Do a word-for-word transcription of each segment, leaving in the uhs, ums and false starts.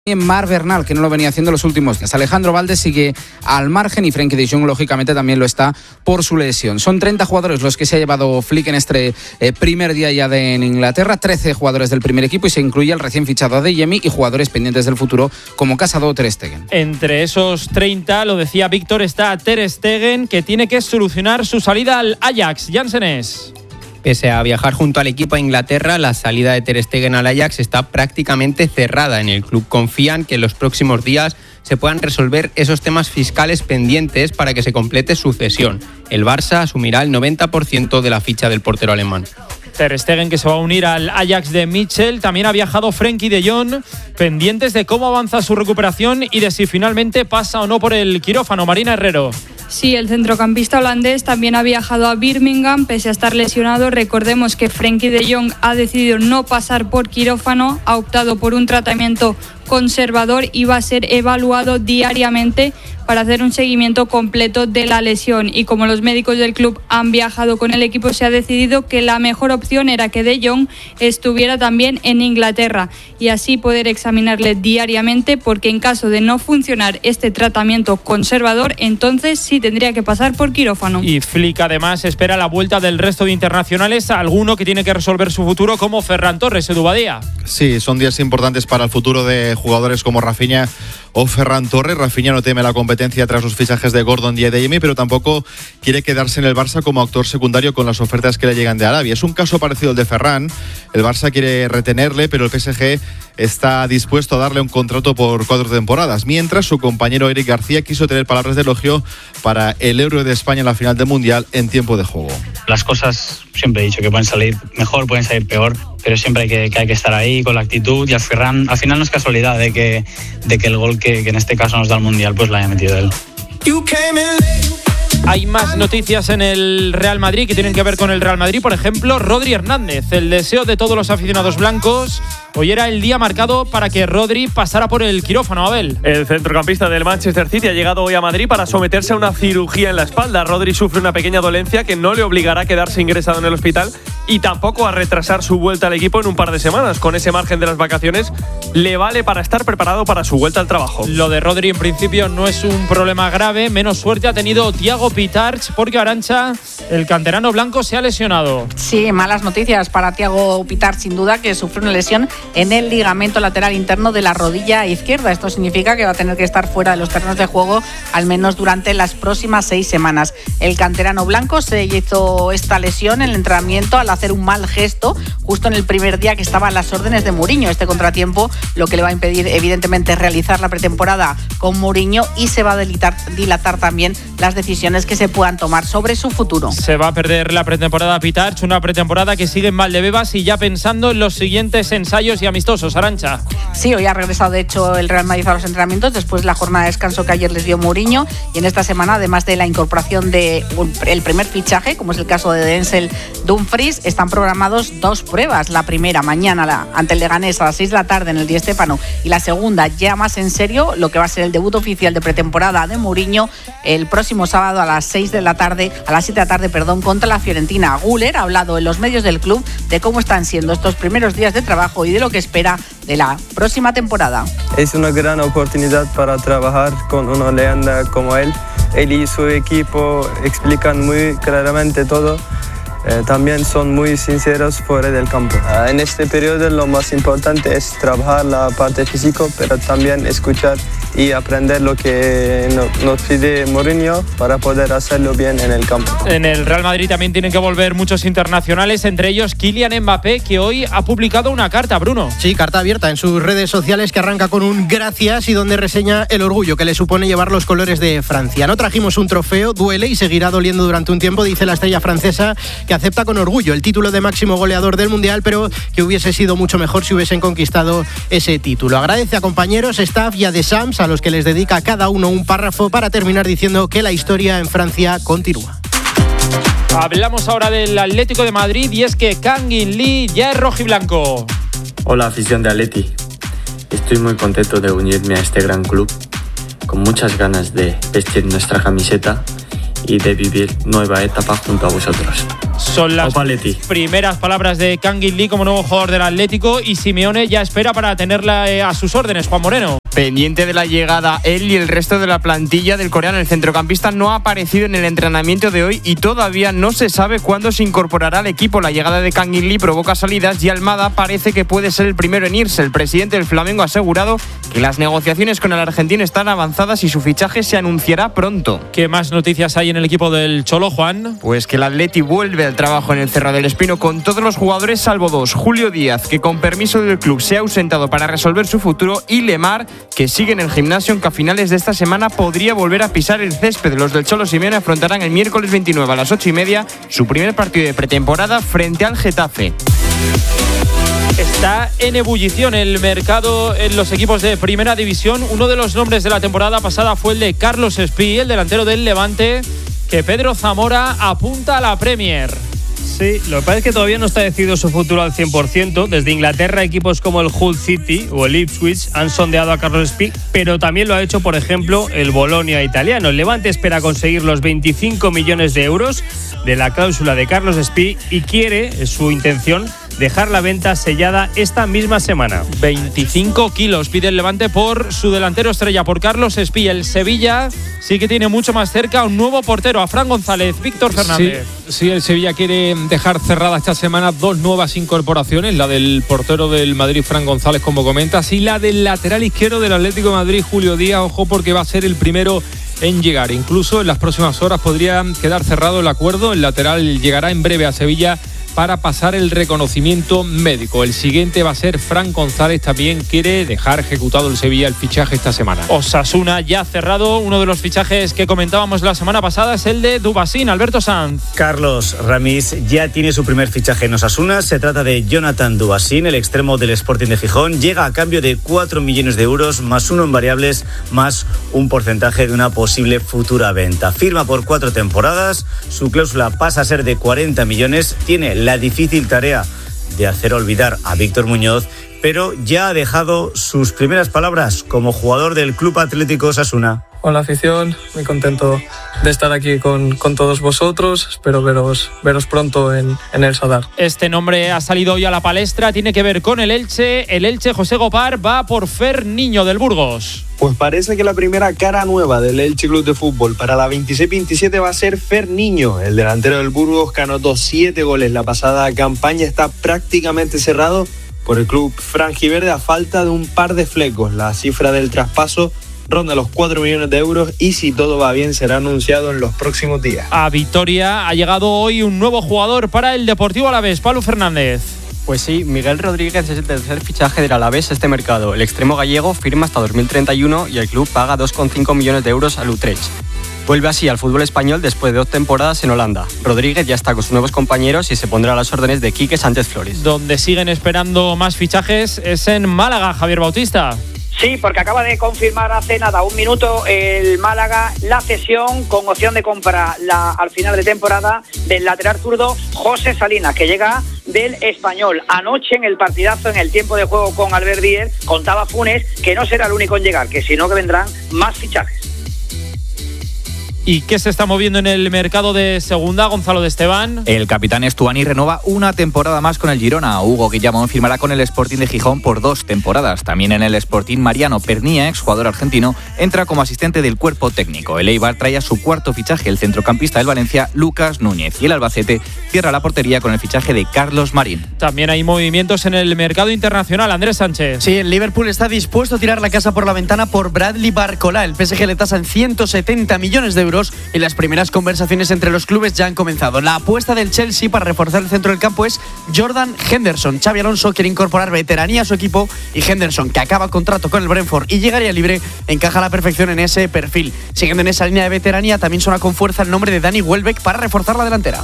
Marc Bernal, que no lo venía haciendo los últimos días. Alejandro Valdes sigue al margen y Frenkie de Jong lógicamente también lo está por su lesión. Son treinta jugadores los que se ha llevado Flick en este eh, primer día ya de en Inglaterra, trece jugadores del primer equipo y se incluye el recién fichado Adeyemi y jugadores pendientes del futuro como Casado o Ter Stegen. Entre esos treinta, lo decía Víctor, está Ter Stegen, que tiene que solucionar su salida al Ajax. Jansenes. Pese a viajar junto al equipo a Inglaterra, la salida de Ter Stegen al Ajax está prácticamente cerrada. En el club confían que en los próximos días se puedan resolver esos temas fiscales pendientes para que se complete su cesión. El Barça asumirá el noventa por ciento de la ficha del portero alemán. Ter Stegen, que se va a unir al Ajax de Mitchell. También ha viajado Frenkie de Jong, pendientes de cómo avanza su recuperación y de si finalmente pasa o no por el quirófano. Marina Herrero. Sí, el centrocampista holandés también ha viajado a Birmingham pese a estar lesionado. Recordemos que Frenkie de Jong ha decidido no pasar por quirófano, ha optado por un tratamiento conservador y va a ser evaluado diariamente para hacer un seguimiento completo de la lesión. Y como los médicos del club han viajado con el equipo, se ha decidido que la mejor opción era que De Jong estuviera también en Inglaterra y así poder examinarle diariamente, porque en caso de no funcionar este tratamiento conservador, entonces sí tendría que pasar por quirófano. Y Flick además espera la vuelta del resto de internacionales, alguno que tiene que resolver su futuro como Ferran Torres. Edu Badía. Sí, son días importantes para el futuro de jugadores como Rafinha o Ferran Torres. Rafinha no teme la competencia tras los fichajes de Gordon y Adeyemi, pero tampoco quiere quedarse en el Barça como actor secundario con las ofertas que le llegan de Arabia. Es un caso parecido al de Ferran. El Barça quiere retenerle, pero el P S G está dispuesto a darle un contrato por cuatro temporadas, mientras su compañero Eric García quiso tener palabras de elogio para el Euro de España en la final del Mundial en tiempo de juego. Las cosas, siempre he dicho que pueden salir mejor, pueden salir peor, pero siempre hay que, que, hay que estar ahí con la actitud, y al Ferran, al final no es casualidad de que, de que el gol que, que en este caso nos da el Mundial pues lo haya metido él. Hay más noticias en el Real Madrid que tienen que ver con el Real Madrid. Por ejemplo, Rodri Hernández, el deseo de todos los aficionados blancos. Hoy era el día marcado para que Rodri pasara por el quirófano, Abel. El centrocampista del Manchester City ha llegado hoy a Madrid para someterse a una cirugía en la espalda. Rodri sufre una pequeña dolencia que no le obligará a quedarse ingresado en el hospital y tampoco a retrasar su vuelta al equipo en un par de semanas. Con ese margen de las vacaciones le vale para estar preparado para su vuelta al trabajo. Lo de Rodri en principio no es un problema grave. Menos suerte ha tenido Thiago Pitarch, porque Arantxa, el canterano blanco, se ha lesionado. Sí, malas noticias para Thiago Pitarch, sin duda, que sufre una lesión en el ligamento lateral interno de la rodilla izquierda. Esto significa que va a tener que estar fuera de los terrenos de juego al menos durante las próximas seis semanas. El canterano blanco se hizo esta lesión en el entrenamiento al hacer un mal gesto justo en el primer día que estaba a las órdenes de Mourinho. Este contratiempo lo que le va a impedir evidentemente realizar la pretemporada con Mourinho y se va a dilatar, dilatar también las decisiones que se puedan tomar sobre su futuro. Se va a perder la pretemporada Pitarch, una pretemporada que sigue en Valdebebas y ya pensando en los siguientes ensayos y amistosos. Arantxa. Sí, hoy ha regresado de hecho el Real Madrid a los entrenamientos después de la jornada de descanso que ayer les dio Mourinho, y en esta semana, además de la incorporación de el primer fichaje, como es el caso de Denzel Dumfries, están programados dos pruebas. La primera mañana la, ante el Leganés a las seis de la tarde en el Di Stéfano, y la segunda ya más en serio, lo que va a ser el debut oficial de pretemporada de Mourinho el próximo sábado a las seis de la tarde, a las siete de la tarde, perdón, contra la Fiorentina. Güler ha hablado en los medios del club de cómo están siendo estos primeros días de trabajo y de lo que espera de la próxima temporada. Es una gran oportunidad para trabajar con una leyenda como él. Él y su equipo explican muy claramente todo. Eh, también son muy sinceros fuera del campo. Eh, en este periodo lo más importante es trabajar la parte física, pero también escuchar y aprender lo que no, nos pide Mourinho para poder hacerlo bien en el campo. En el Real Madrid también tienen que volver muchos internacionales, entre ellos Kylian Mbappé, que hoy ha publicado una carta, Bruno. Sí, carta abierta en sus redes sociales que arranca con un gracias y donde reseña el orgullo que le supone llevar los colores de Francia. No trajimos un trofeo, duele y seguirá doliendo durante un tiempo, dice la estrella francesa, que acepta con orgullo el título de máximo goleador del Mundial, pero que hubiese sido mucho mejor si hubiesen conquistado ese título. Agradece a compañeros, staff y a Deschamps, a los que les dedica a cada uno un párrafo, para terminar diciendo que la historia en Francia continúa. Hablamos ahora del Atlético de Madrid, y es que Kangin Lee ya es rojiblanco. Hola, afición de Atleti. Estoy muy contento de unirme a este gran club, con muchas ganas de vestir nuestra camiseta y de vivir nueva etapa junto a vosotros. Son las Opa, Leti. primeras palabras de Kangin Lee como nuevo jugador del Atlético y Simeone ya espera para tenerla eh, a sus órdenes. Juan Moreno. Pendiente de la llegada, él y el resto de la plantilla del coreano. El centrocampista no ha aparecido en el entrenamiento de hoy y todavía no se sabe cuándo se incorporará al equipo. La llegada de Kangin Lee provoca salidas y Almada parece que puede ser el primero en irse. El presidente del Flamengo ha asegurado que las negociaciones con el argentino están avanzadas y su fichaje se anunciará pronto. ¿Qué más noticias hay en el equipo del Cholo, Juan? Pues que el Atleti vuelve al trabajo en el Cerro del Espino con todos los jugadores salvo dos. Julio Díaz, que con permiso del club se ha ausentado para resolver su futuro, y Lemar, que sigue en el gimnasio, aunque a finales de esta semana podría volver a pisar el césped. Los del Cholo Simeone afrontarán el miércoles veintinueve a las ocho y media su primer partido de pretemporada frente al Getafe. Está en ebullición el mercado en los equipos de Primera División. Uno de los nombres de la temporada pasada fue el de Carlos Espí, el delantero del Levante, que Pedro Zamora apunta a la Premier. Sí, lo que pasa es que todavía no está decidido su futuro al cien por ciento. Desde Inglaterra, equipos como el Hull City o el Ipswich han sondeado a Carlos Espí, pero también lo ha hecho, por ejemplo, el Bolonia italiano. El Levante espera conseguir los veinticinco millones de euros de la cláusula de Carlos Espí y quiere, es su intención, dejar la venta sellada esta misma semana. veinticinco kilos pide el Levante por su delantero estrella, por Carlos Espí. El Sevilla sí que tiene mucho más cerca un nuevo portero, a Fran González. Víctor Fernández. Sí, sí, el Sevilla quiere dejar cerrada esta semana dos nuevas incorporaciones, la del portero del Madrid, Fran González, como comentas, y la del lateral izquierdo del Atlético de Madrid, Julio Díaz. Ojo, porque va a ser el primero en llegar. Incluso en las próximas horas podría quedar cerrado el acuerdo. El lateral llegará en breve a Sevilla para pasar el reconocimiento médico. El siguiente va a ser Fran González. También quiere dejar ejecutado el Sevilla el fichaje esta semana. Osasuna ya cerrado. Uno de los fichajes que comentábamos la semana pasada es el de Dubasín. Alberto Sanz. Carlos Ramis ya tiene su primer fichaje en Osasuna. Se trata de Jonathan Dubasín, el extremo del Sporting de Gijón. Llega a cambio de cuatro millones de euros, más uno en variables, más un porcentaje de una posible futura venta. Firma por cuatro temporadas. Su cláusula pasa a ser de cuarenta millones. Tiene la difícil tarea de hacer olvidar a Víctor Muñoz, pero ya ha dejado sus primeras palabras como jugador del Club Atlético Osasuna. Con la afición, muy contento de estar aquí con, con todos vosotros. Espero veros, veros pronto en, en el Sadar. Este nombre ha salido hoy a la palestra, tiene que ver con el Elche. El Elche, José Gopar, va por Fer Niño del Burgos. Pues parece que la primera cara nueva del Elche Club de Fútbol para la veintiséis veintisiete va a ser Fer Niño. El delantero del Burgos, que anotó siete goles la pasada campaña, está prácticamente cerrado por el club franjiverde a falta de un par de flecos. La cifra del traspaso ronda los cuatro millones de euros y, si todo va bien, será anunciado en los próximos días. A Vitoria ha llegado hoy un nuevo jugador para el Deportivo Alavés, Pablo Fernández. Pues sí, Miguel Rodríguez es el tercer fichaje del Alavés este mercado. El extremo gallego firma hasta dos mil treinta y uno y el club paga dos coma cinco millones de euros al Utrecht. Vuelve así al fútbol español después de dos temporadas en Holanda. Rodríguez ya está con sus nuevos compañeros y se pondrá a las órdenes de Quique Sánchez Flores. Donde siguen esperando más fichajes es en Málaga, Javier Bautista. Sí, porque acaba de confirmar hace nada, un minuto, el Málaga la cesión con opción de compra la, al final de temporada del lateral zurdo José Salinas, que llega del Español. Anoche en el partidazo, en el tiempo de juego con Albert Díez, contaba Funes que no será el único en llegar, que sino que vendrán más fichajes. ¿Y qué se está moviendo en el mercado de segunda, Gonzalo de Esteban? El capitán Estuani renova una temporada más con el Girona. Hugo Guillamón firmará con el Sporting de Gijón por dos temporadas. También en el Sporting, Mariano Pernía, exjugador argentino, entra como asistente del cuerpo técnico. El Eibar trae a su cuarto fichaje, el centrocampista del Valencia, Lucas Núñez. Y el Albacete cierra la portería con el fichaje de Carlos Marín. También hay movimientos en el mercado internacional. Andrés Sánchez. Sí, el Liverpool está dispuesto a tirar la casa por la ventana por Bradley Barcola. El P S G le tasa en ciento setenta millones de euros y las primeras conversaciones entre los clubes ya han comenzado. La apuesta del Chelsea para reforzar el centro del campo es Jordan Henderson. Xabi Alonso quiere incorporar veteranía a su equipo y Henderson, que acaba contrato con el Brentford y llegaría libre, encaja a la perfección en ese perfil. Siguiendo en esa línea de veteranía, también suena con fuerza el nombre de Dani Welbeck para reforzar la delantera.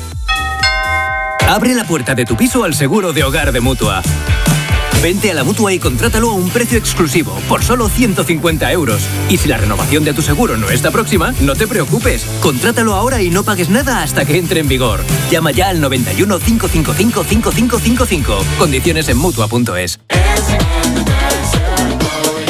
Abre la puerta de tu piso al seguro de hogar de Mutua. Vente a la Mutua y contrátalo a un precio exclusivo, por solo ciento cincuenta euros. Y si la renovación de tu seguro no está próxima, no te preocupes. Contrátalo ahora y no pagues nada hasta que entre en vigor. Llama ya al noventa y uno, cinco cinco cinco, cinco cinco cinco cinco. Condiciones en Mutua punto es. A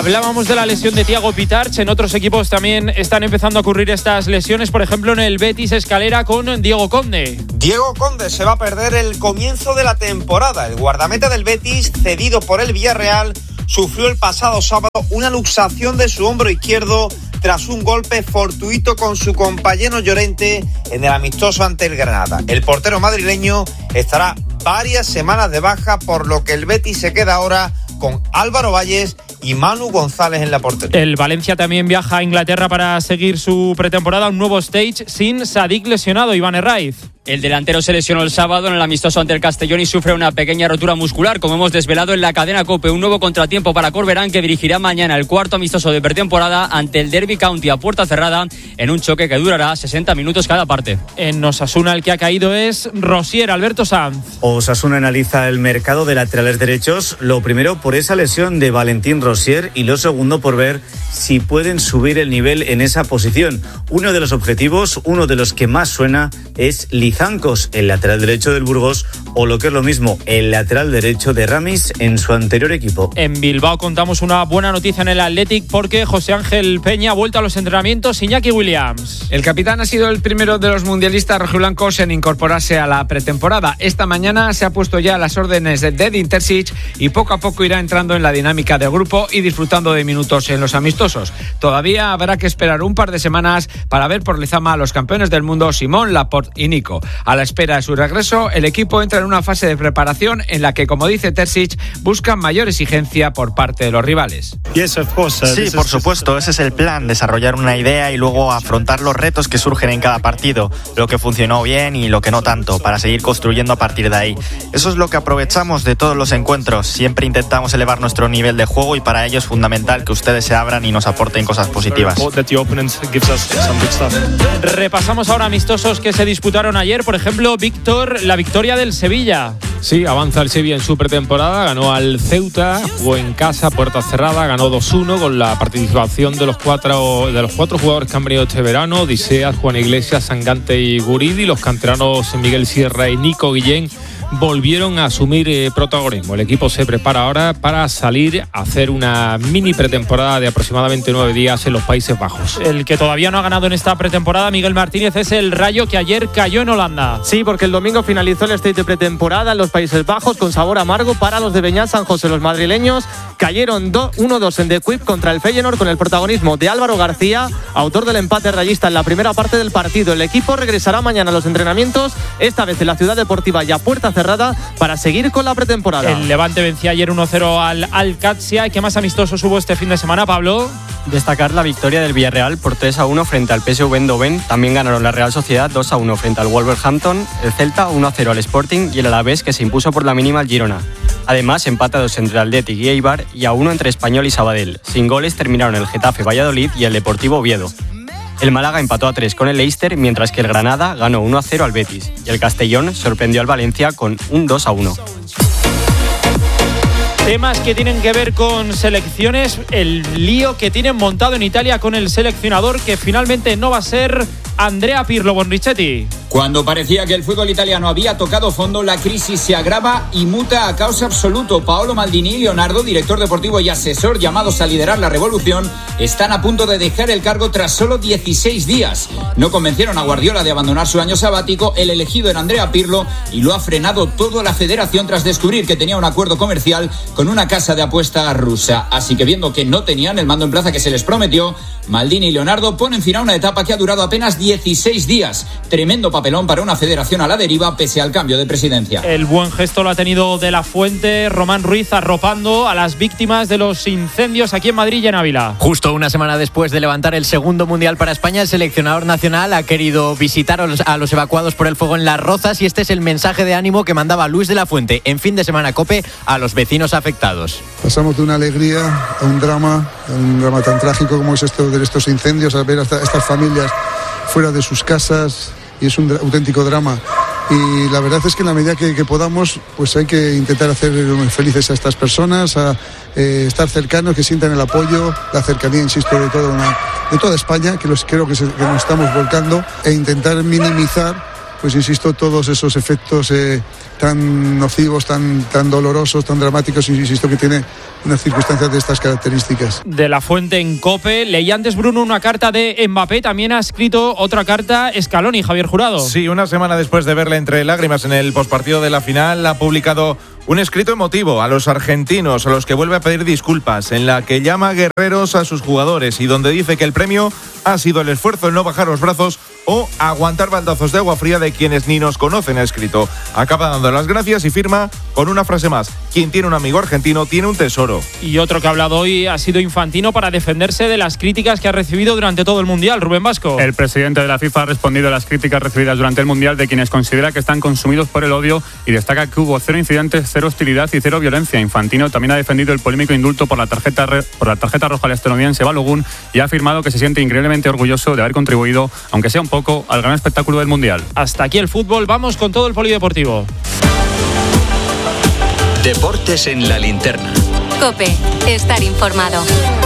Hablábamos de la lesión de Thiago Pitarch. En otros equipos también están empezando a ocurrir estas lesiones. Por ejemplo, en el Betis Escalera con Diego Conde. Diego Conde se va a perder el comienzo de la temporada. El guardameta del Betis, cedido por el Villarreal, sufrió el pasado sábado una luxación de su hombro izquierdo tras un golpe fortuito con su compañero Llorente en el amistoso ante el Granada. El portero madrileño estará varias semanas de baja, por lo que el Betis se queda ahora con Álvaro Valles y Manu González en la portería. El Valencia también viaja a Inglaterra para seguir su pretemporada, un nuevo stage sin Sadik lesionado. Iván Herraiz. El delantero se lesionó el sábado en el amistoso ante el Castellón y sufre una pequeña rotura muscular, como hemos desvelado en la cadena COPE. Un nuevo contratiempo para Corberán, que dirigirá mañana el cuarto amistoso de pretemporada ante el Derby County a puerta cerrada, en un choque que durará sesenta minutos cada parte. En Osasuna el que ha caído es Rosier. Alberto Sanz. Osasuna analiza el mercado de laterales derechos, lo primero por esa lesión de Valentín Rosier y lo segundo por ver si pueden subir el nivel en esa posición. Uno de los objetivos, uno de los que más suena, es Lizancos, el lateral derecho del Burgos, o lo que es lo mismo, el lateral derecho de Ramis en su anterior equipo. En Bilbao contamos una buena noticia en el Athletic, porque José Ángel Peña ha vuelto a los entrenamientos. Iñaki Williams. El capitán ha sido el primero de los mundialistas rojiblancos en incorporarse a la pretemporada. Esta mañana se ha puesto ya a las órdenes de Edin Terzic y poco a poco irá entrando en la dinámica del grupo y disfrutando de minutos en los amistosos. Todavía habrá que esperar un par de semanas para ver por Lezama a los campeones del mundo Simón, Laporte y Nico. A la espera de su regreso, el equipo entra en una fase de preparación en la que, como dice Terzic, buscan mayor exigencia por parte de los rivales. Sí, por supuesto, ese es el plan, desarrollar una idea y luego afrontar los retos que surgen en cada partido, lo que funcionó bien y lo que no tanto, para seguir construyendo a partir de ahí. Eso es lo que aprovechamos de todos los encuentros, siempre intentamos elevar nuestro nivel de juego y para ello es fundamental que ustedes se abran y nos aporten cosas positivas. Repasamos ahora amistosos que se disputaron ayer. Por ejemplo, Víctor, la victoria del Sevilla. Sí, avanza el Sevilla en su pretemporada, ganó al Ceuta, jugó en casa, puerta cerrada, ganó dos uno con la participación de los cuatro de los cuatro jugadores que han venido este verano: Odiseas, Juan Iglesias, Sangante y Guridi. Los canteranos Miguel Sierra y Nico Guillén volvieron a asumir eh, protagonismo. El equipo se prepara ahora para salir a hacer una mini pretemporada de aproximadamente nueve días en los Países Bajos. El que todavía no ha ganado en esta pretemporada, Miguel Martínez, es el Rayo, que ayer cayó en Holanda. Sí, porque el domingo finalizó el stage de pretemporada en los Países Bajos con sabor amargo para los de Beñat San José. Los madrileños cayeron uno dos en The Kuip contra el Feyenoord, con el protagonismo de Álvaro García, autor del empate rayista en la primera parte del partido. El equipo regresará mañana a los entrenamientos, esta vez en la Ciudad Deportiva y a puerta cerrada, para seguir con la pretemporada. El Levante vencía ayer uno cero al Al-Qadsia. ¿Qué más amistosos hubo este fin de semana, Pablo? Destacar la victoria del Villarreal por tres a uno frente al P S V Eindhoven. También ganaron la Real Sociedad dos a uno frente al Wolverhampton, el Celta uno a cero al Sporting y el Alavés, que se impuso por la mínima al Girona. Además, empatados entre Athletic y Eibar y a uno entre Español y Sabadell. Sin goles terminaron el Getafe Valladolid y el Deportivo Oviedo. El Málaga empató a tres con el Leicester, mientras que el Granada ganó uno a cero al Betis y el Castellón sorprendió al Valencia con un dos a uno. Temas que tienen que ver con selecciones, el lío que tienen montado en Italia con el seleccionador, que finalmente no va a ser Andrea Pirlo. Bonrichetti. Cuando parecía que el fútbol italiano había tocado fondo, la crisis se agrava y muta a caos absoluto. Paolo Maldini y Leonardo, director deportivo y asesor llamados a liderar la revolución, están a punto de dejar el cargo tras solo dieciséis días. No convencieron a Guardiola de abandonar su año sabático, el elegido era Andrea Pirlo y lo ha frenado todo la federación tras descubrir que tenía un acuerdo comercial con una casa de apuestas rusa. Así que, viendo que no tenían el mando en plaza que se les prometió, Maldini y Leonardo ponen fin a una etapa que ha durado apenas dieciséis días. Tremendo papelón para una federación a la deriva pese al cambio de presidencia. El buen gesto lo ha tenido De la Fuente, Román Ruiz, arropando a las víctimas de los incendios aquí en Madrid y en Ávila. Justo una semana después de levantar el segundo mundial para España, el seleccionador nacional ha querido visitar a los, a los evacuados por el fuego en Las Rozas, y este es el mensaje de ánimo que mandaba Luis De la Fuente en Fin de Semana COPE a los vecinos afectados. Pasamos de una alegría a un drama, a un drama tan trágico como es esto de estos incendios, a ver a estas familias fuera de sus casas, y es un auténtico drama. Y la verdad es que en la medida que, que podamos, pues hay que intentar hacer felices a estas personas, a eh, estar cercanos, que sientan el apoyo, la cercanía, insisto, de toda, una, de toda España, que los, creo que, se, que nos estamos volcando, e intentar minimizar pues insisto, todos esos efectos eh, tan nocivos, tan, tan dolorosos, tan dramáticos, insisto, que tiene unas circunstancias de estas características. De la Fuente en COPE. Leí antes, Bruno, una carta de Mbappé. También ha escrito otra carta Scaloni, Javier Jurado. Sí, una semana después de verle entre lágrimas en el postpartido de la final, ha publicado un escrito emotivo a los argentinos, a los que vuelve a pedir disculpas, en la que llama guerreros a sus jugadores y donde dice que el premio ha sido el esfuerzo en no bajar los brazos o aguantar baldazos de agua fría de quienes ni nos conocen, ha escrito. Acaba dando las gracias y firma con una frase más: quien tiene un amigo argentino tiene un tesoro. Y otro que ha hablado hoy ha sido Infantino para defenderse de las críticas que ha recibido durante todo el Mundial. Rubén Vasco. El presidente de la FIFA ha respondido a las críticas recibidas durante el Mundial de quienes considera que están consumidos por el odio y destaca que hubo cero incidentes, cero hostilidad y cero violencia. Infantino también ha defendido el polémico indulto por la tarjeta, re, por la tarjeta roja al estadounidense Balogun y ha afirmado que se siente increíblemente orgulloso de haber contribuido, aunque sea un poco, al gran espectáculo del Mundial. Hasta aquí el fútbol, vamos con todo el polideportivo. Deportes en la linterna. COPE, estar informado.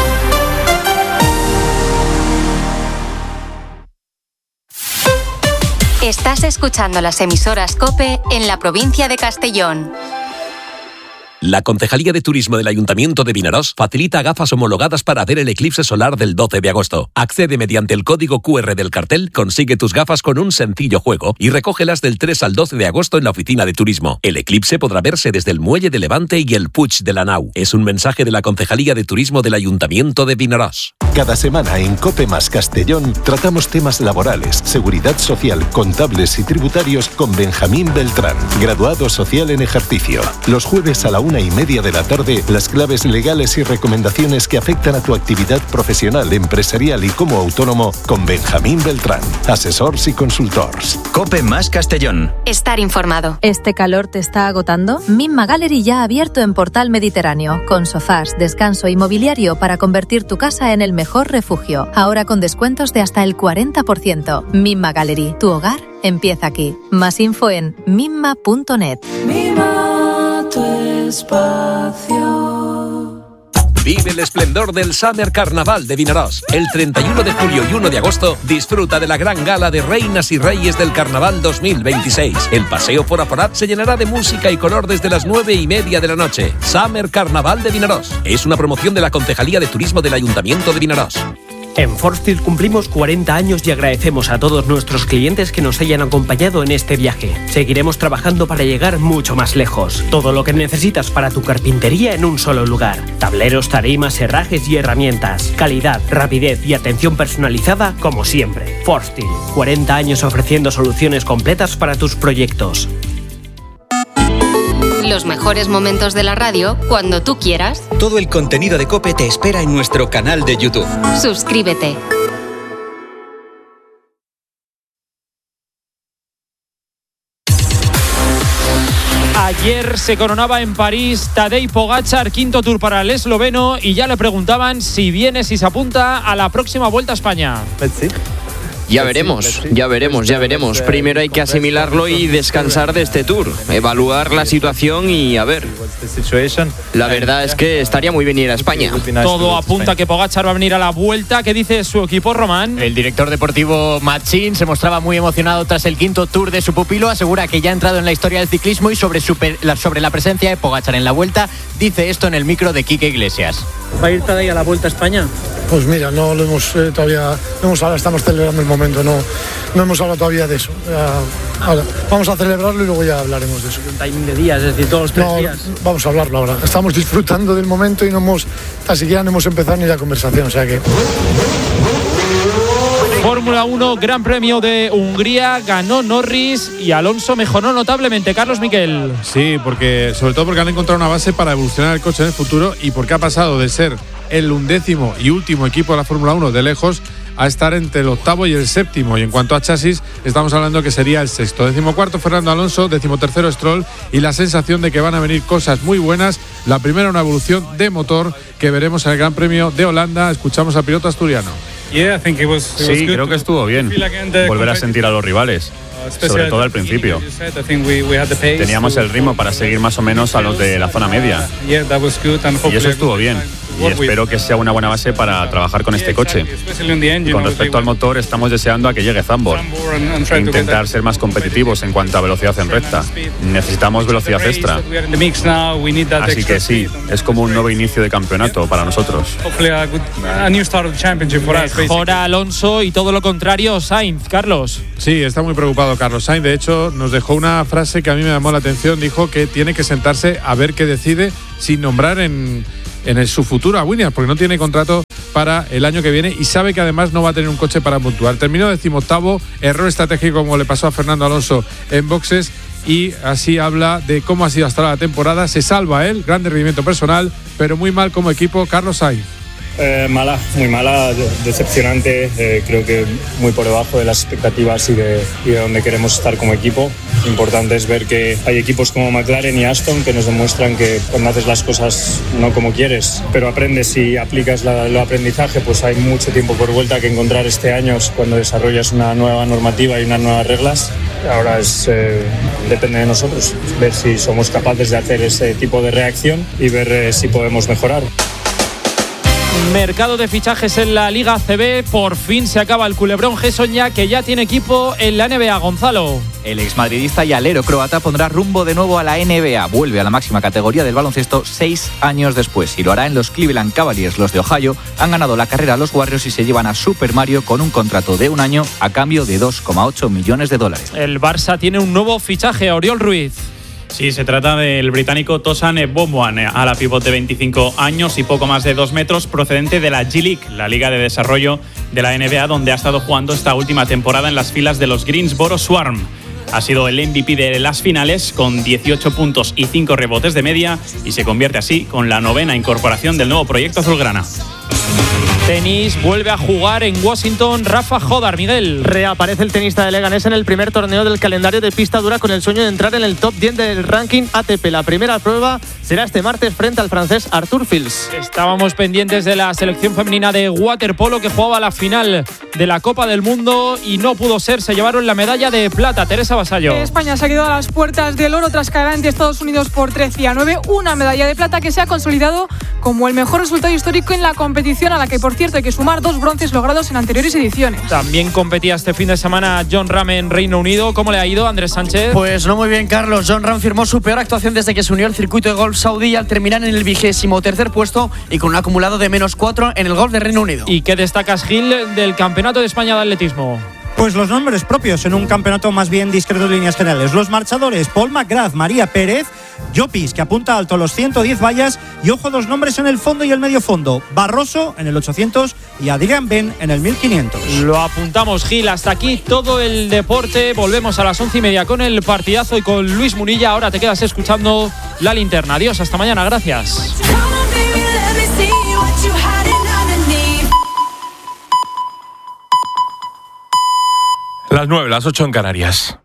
Estás escuchando las emisoras COPE en la provincia de Castellón. La Concejalía de Turismo del Ayuntamiento de Vinaròs facilita gafas homologadas para ver el eclipse solar del doce de agosto. Accede mediante el código cu erre del cartel, consigue tus gafas con un sencillo juego y recógelas del tres al doce de agosto en la oficina de turismo. El eclipse podrá verse desde el Muelle de Levante y el Puig de la Nau. Es un mensaje de la Concejalía de Turismo del Ayuntamiento de Vinaròs. Cada semana en COPE más Castellón tratamos temas laborales, seguridad social, contables y tributarios con Benjamín Beltrán, graduado social en ejercicio. Los jueves a la una y media de la tarde, las claves legales y recomendaciones que afectan a tu actividad profesional, empresarial y como autónomo con Benjamín Beltrán, asesors y consultors. COPE más Castellón. Estar informado. ¿Este calor te está agotando? Mimma Gallery ya ha abierto en Portal Mediterráneo, con sofás, descanso y mobiliario para convertir tu casa en el mejor refugio. Ahora con descuentos de hasta el cuarenta por ciento. Mimma Gallery, tu hogar empieza aquí. Más info en mimma punto net. Mima tu espacio. Vive el esplendor del Summer Carnaval de Vinaròs. El treinta y uno de julio y uno de agosto disfruta de la gran gala de Reinas y Reyes del Carnaval dos mil veintiséis. El paseo por Aforat se llenará de música y color desde las nueve y media de la noche. Summer Carnaval de Vinaròs. Es una promoción de la Concejalía de Turismo del Ayuntamiento de Vinaròs. En Forstil cumplimos cuarenta años y agradecemos a todos nuestros clientes que nos hayan acompañado en este viaje. Seguiremos trabajando para llegar mucho más lejos. Todo lo que necesitas para tu carpintería en un solo lugar. Tableros, tarimas, herrajes y herramientas. Calidad, rapidez y atención personalizada como siempre. Forstil, cuarenta años ofreciendo soluciones completas para tus proyectos. Los mejores momentos de la radio cuando tú quieras. Todo el contenido de COPE te espera en nuestro canal de YouTube. Suscríbete. Ayer se coronaba en París Tadej Pogačar, quinto Tour para el esloveno, y ya le preguntaban si viene, si se apunta a la próxima Vuelta a España. Ya veremos, ya veremos, ya veremos. Primero hay que asimilarlo y descansar de este Tour, evaluar la situación y a ver. La verdad es que estaría muy bien ir a España. Todo apunta a que Pogačar va a venir a la Vuelta. ¿Qué dice su equipo, Román? El director deportivo Machín se mostraba muy emocionado tras el quinto Tour de su pupilo. Asegura que ya ha entrado en la historia del ciclismo y sobre, super, la, sobre la presencia de Pogačar en la Vuelta dice esto en el micro de Quique Iglesias. ¿Va a ir Tadej a la Vuelta a España? Pues mira, no lo hemos eh, todavía, no hemos hablado, estamos celebrando el momento, no, no hemos hablado todavía de eso. Ya, ahora, vamos a celebrarlo y luego ya hablaremos de eso. Un timing de días, es decir, todos los tres no, días. Vamos a hablarlo ahora. Estamos disfrutando del momento y no hemos, ni siquiera no hemos empezado ni la conversación, o sea que... Fórmula uno, Gran Premio de Hungría, ganó Norris y Alonso mejoró notablemente. Carlos Miquel. Sí, porque sobre todo porque han encontrado una base para evolucionar el coche en el futuro y porque ha pasado de ser el undécimo y último equipo de la Fórmula uno de lejos a estar entre el octavo y el séptimo. Y en cuanto a chasis, estamos hablando que sería el sexto. Decimocuarto Fernando Alonso, decimotercero Stroll, y la sensación de que van a venir cosas muy buenas. La primera, una evolución de motor que veremos en el Gran Premio de Holanda. Escuchamos al piloto asturiano. Sí, creo que estuvo bien volver a sentir a los rivales, sobre todo al principio. Teníamos el ritmo para seguir más o menos a los de la zona media y eso estuvo bien. y espero que sea una buena base para trabajar con este coche. Con respecto al motor, estamos deseando a que llegue Zandvoort e intentar ser más competitivos en cuanto a velocidad en recta. Necesitamos velocidad extra. Así que sí, es como un nuevo inicio de campeonato para nosotros. Mejora Alonso y todo lo contrario Sainz, Carlos. Sí, está muy preocupado Carlos Sainz. De hecho, nos dejó una frase que a mí me llamó la atención. Dijo que tiene que sentarse a ver qué decide sin nombrar en, en el, su futuro a Williams, porque no tiene contrato para el año que viene y sabe que además no va a tener un coche para puntuar. Terminó decimoctavo, error estratégico como le pasó a Fernando Alonso en boxes, y así habla de cómo ha sido hasta ahora la temporada. Se salva él, gran rendimiento personal, pero muy mal como equipo Carlos Sainz. Eh, mala, muy mala, decepcionante, eh, creo que muy por debajo de las expectativas y de, y de donde queremos estar como equipo. Importante es ver que hay equipos como McLaren y Aston que nos demuestran que cuando haces las cosas no como quieres, pero aprendes y aplicas la, el aprendizaje, pues hay mucho tiempo por vuelta que encontrar este año cuando desarrollas una nueva normativa y unas nuevas reglas. Ahora es, eh, depende de nosotros, ver si somos capaces de hacer ese tipo de reacción y ver eh, si podemos mejorar. Mercado de fichajes en la Liga A C B. Por fin se acaba el culebrón Gessoña, que ya tiene equipo en la N B A. Gonzalo. El exmadridista y alero croata pondrá rumbo de nuevo a la N B A. Vuelve a la máxima categoría del baloncesto seis años después y lo hará en los Cleveland Cavaliers. Los de Ohio han ganado la carrera a los Warriors y se llevan a Super Mario con un contrato de un año a cambio de dos coma ocho millones de dólares. El Barça tiene un nuevo fichaje, Oriol Ruiz. Sí, se trata del británico Tosan Ebomwan, ala pivote de veinticinco años y poco más de dos metros, procedente de la G-League, la liga de desarrollo de la N B A, donde ha estado jugando esta última temporada en las filas de los Greensboro Swarm. Ha sido el M V P de las finales con dieciocho puntos y cinco rebotes de media y se convierte así con la novena incorporación del nuevo proyecto azulgrana. Tenis, vuelve a jugar en Washington Rafa Jodar, Miguel. Reaparece el tenista de Leganés en el primer torneo del calendario de pista dura con el sueño de entrar en el top diez del ranking A T P. La primera prueba será este martes frente al francés Arthur Fils. Estábamos pendientes de la selección femenina de waterpolo que jugaba la final de la Copa del Mundo y no pudo ser. Se llevaron la medalla de plata. Teresa Vasallo. España se ha quedado a las puertas del oro tras caer ante Estados Unidos por trece a nueve. Una medalla de plata que se ha consolidado como el mejor resultado histórico en la competición, a la que por cierto hay que sumar dos bronces logrados en anteriores ediciones. También competía este fin de semana John Ram en Reino Unido. ¿Cómo le ha ido, Andrés Sánchez? Pues no muy bien, Carlos. John Ram firmó su peor actuación desde que se unió al circuito de golf saudí al terminar en el vigésimo tercer puesto y con un acumulado de menos cuatro en el golf de Reino Unido. ¿Y qué destacas, Gil, del Campeonato de España de Atletismo? Pues los nombres propios en un campeonato más bien discreto en líneas generales. Los marchadores: Paul McGrath, María Pérez, Llopis, que apunta alto a los ciento diez vallas, y ojo, dos nombres en el fondo y el medio fondo: Barroso en el ochocientos y Adrián Ben en el mil quinientos. Lo apuntamos, Gil. Hasta aquí todo el deporte. Volvemos a las once y media con el partidazo y con Luis Munilla. Ahora te quedas escuchando La Linterna. Adiós, hasta mañana, gracias. Las nueve, las ocho en Canarias.